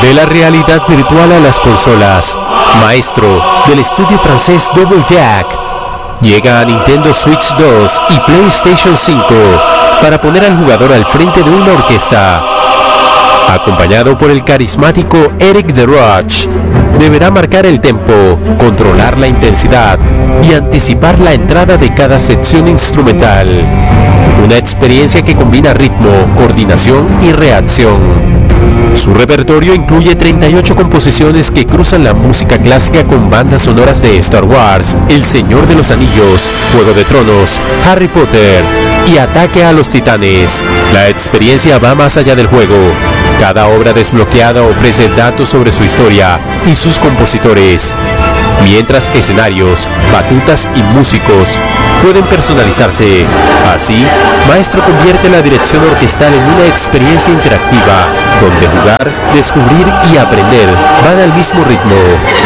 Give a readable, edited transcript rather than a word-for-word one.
De la realidad virtual a las consolas, maestro del estudio francés Double Jack, llega a Nintendo Switch 2 y PlayStation 5 para poner al jugador al frente de una orquesta. Acompañado por el carismático Eric de Roche, deberá marcar el tempo, controlar la intensidad y anticipar la entrada de cada sección instrumental. Una experiencia que combina ritmo, coordinación y reacción. Su repertorio incluye 38 composiciones que cruzan la música clásica con bandas sonoras de Star Wars, El Señor de los Anillos, Juego de Tronos, Harry Potter y Ataque a los Titanes. La experiencia va más allá del juego. Cada obra desbloqueada ofrece datos sobre su historia y sus compositores, mientras escenarios, batutas y músicos pueden personalizarse. Así, Maestro convierte la dirección orquestal en una experiencia interactiva, donde jugar, descubrir y aprender van al mismo ritmo.